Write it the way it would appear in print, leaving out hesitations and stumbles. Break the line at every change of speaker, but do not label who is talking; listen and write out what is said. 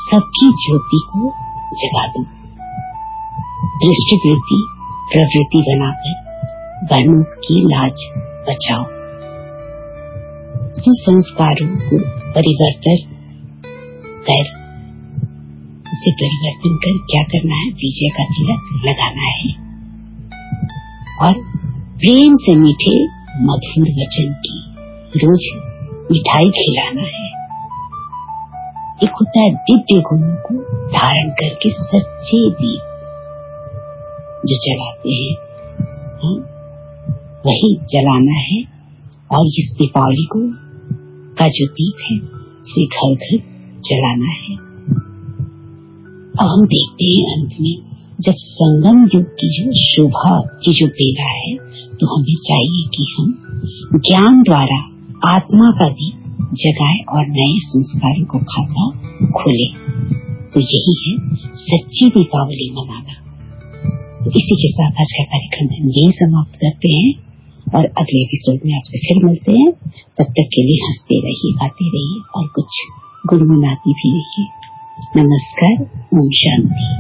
सबकी ज्योति को जगा दो। दृष्टिवृत्ति प्रवृत्ति बनाकर वर्णों की लाज बचाओ। सुसंस्कारों को परिवर्तन कर, उसे परिवर्तन कर क्या करना है? विजय का तिलक लगाना है और प्रेम से मीठे मधुर वचन की रोज मिठाई खिलाना है। एक होता है दिव्य गुणों को धारण करके सच्चे दीप जो जलाते हैं, वही जलाना है। और इस दीपावली को का जो दीप है उसे घर घर जलाना है। अब हम देखते हैं अंत में जब संगम युग की जो शोभा की जो बेला है, तो हमें चाहिए कि हम ज्ञान द्वारा आत्मा का दीप जगाए और नए संस्कारों का खाता खोले। तो यही है सच्ची दीपावली मनाना। तो इसी के साथ आज का कार्यक्रम हम यही समाप्त करते हैं और अगले एपिसोड में आपसे फिर मिलते हैं। तब तक के लिए हंसते रहिए, गाते रहिए और कुछ गुनगुनाती भी रहिए। नमस्कार, ओम शांति।